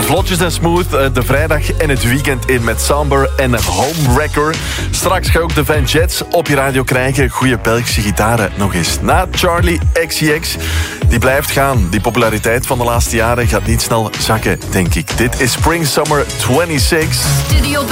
vlotjes en smooth de vrijdag en het weekend in met Samber en Homewrecker. Straks ga je ook de Van Jets op je radio krijgen. Goeie Belgische gitaren nog eens. Na Charlie XCX, die blijft gaan. Die populariteit van de laatste jaren gaat niet snel zakken, denk ik. Dit is Spring Summer 26.